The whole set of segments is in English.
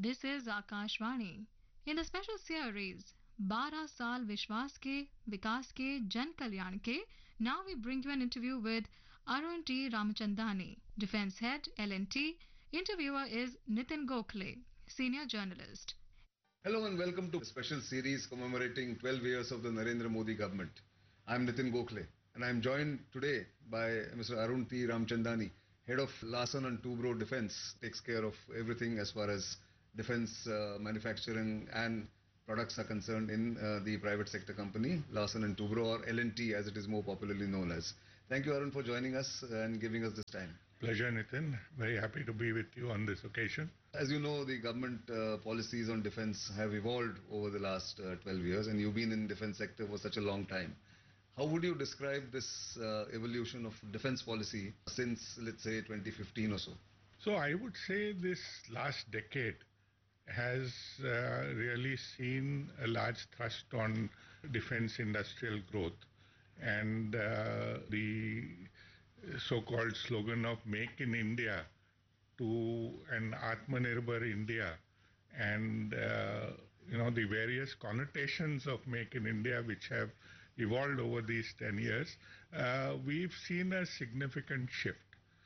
This is Akashvani. In the special series 12 साल विश्वास के विकास के जन कल्याण के, now we bring you an interview with Arun T. Ramachandani, Defense Head L&T. Interviewer is Nitin Gokhale, Senior Journalist. Hello and welcome to a special series commemorating 12 years of the Narendra Modi government. I'm Nitin Gokhale and I'm joined today by Mr. Arun T. Ramachandani, Head of Larsen & Toubro Defense, takes care of everything as far as defense manufacturing and products are concerned in the private sector company, Larsen & Toubro, or L&T as it is more popularly known as. Thank you, Arun, for joining us and giving us this time. Pleasure, Nitin. Very happy to be with you on this occasion. As you know, the government policies on defense have evolved over the last 12 years, and you've been in defense sector for such a long time. How would you describe this evolution of defense policy since, let's say, 2015 or so? So I would say this last decade has really seen a large thrust on defense industrial growth, and the so-called slogan of Make in India to an Atmanirbhar India, and the various connotations of Make in India which have evolved over these 10 years, we've seen a significant shift.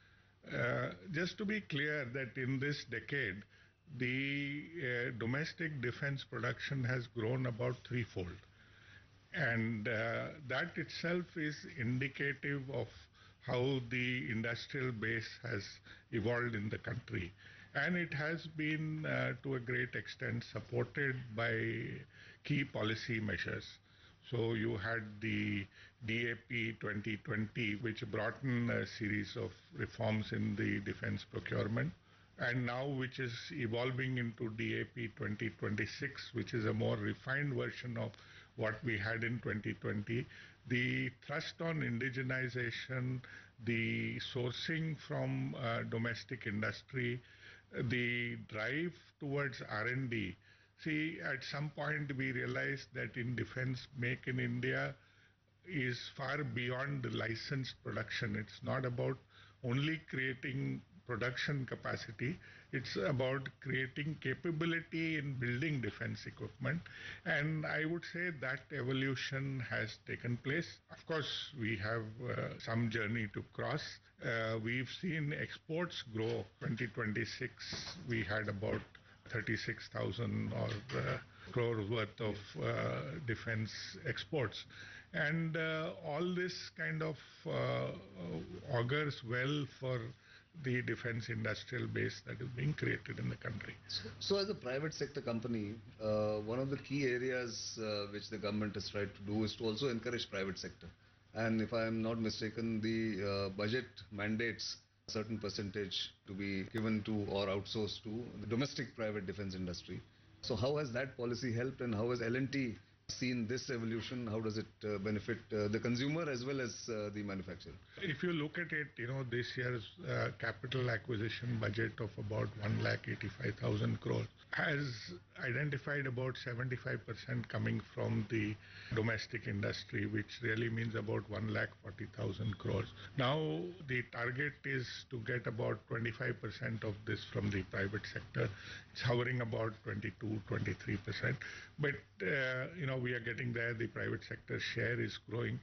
Just to be clear that in this decade, the domestic defense production has grown about threefold. And that itself is indicative of how the industrial base has evolved in the country. And it has been, to a great extent, supported by key policy measures. So you had the DAP 2020, which brought in a series of reforms in the defense procurement, and now which is evolving into DAP 2026, which is a more refined version of what we had in 2020. The thrust on indigenization, the sourcing from domestic industry, the drive towards R&D. See, at some point we realized that in defense, Make in India is far beyond the licensed production. It's not about only creating production capacity, it's about creating capability in building defense equipment. And I would say that evolution has taken place. Of course, we have some journey to cross. We've seen exports grow. 2026, we had about 36,000 crore worth of defense exports. And all this kind of augurs well for the defense industrial base that is being created in the country. So as a private sector company, one of the key areas which the government has tried to do is to also encourage private sector. And if I am not mistaken, the budget mandates a certain percentage to be given to or outsourced to the domestic private defense industry. So how has that policy helped, and how has L&T seen this evolution? How does it benefit the consumer as well as the manufacturer? If you look at it, this year's capital acquisition budget of about 1,85,000 crores has identified about 75% coming from the domestic industry, which really means about 1,40,000 crores. Now the target is to get about 25% of this from the private sector. It's hovering about 22-23%. But we are getting there. The private sector share is growing.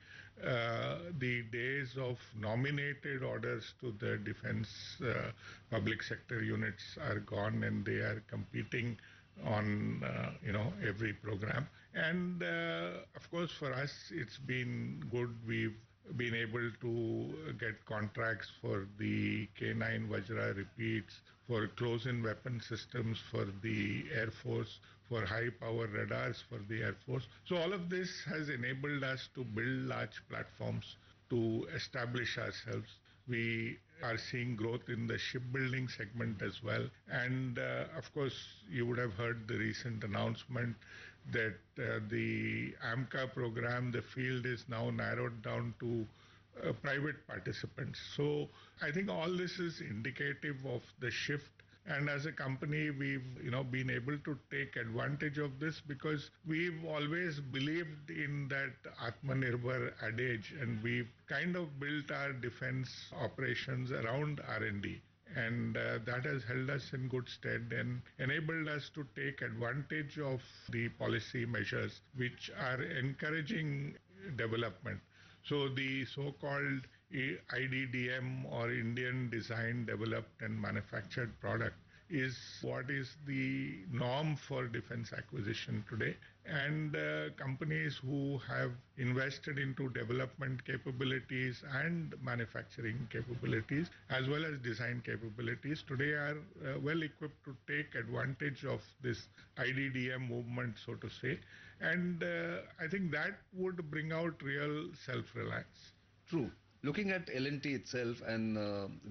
The days of nominated orders to the defense public sector units are gone, and they are competing on every program. And of course, for us, it's been good. We've been able to get contracts for the K9 Vajra repeats, for close-in weapon systems for the Air Force, for high-power radars for the Air Force. So all of this has enabled us to build large platforms to establish ourselves. We are seeing growth in the shipbuilding segment as well. And of course, you would have heard the recent announcement that the AMCA program, the field is now narrowed down to private participants. So I think all this is indicative of the shift. And as a company, we've been able to take advantage of this because we've always believed in that Atmanirbhar adage, and we've kind of built our defense operations around R&D. and that has held us in good stead and enabled us to take advantage of the policy measures which are encouraging development. So the so-called IDDM, or Indian Design, Developed and Manufactured Product, is what is the norm for defense acquisition today. And companies who have invested into development capabilities and manufacturing capabilities as well as design capabilities today are well equipped to take advantage of this IDDM movement, so to say. And I think that would bring out real self-reliance. True. Looking at L&T itself and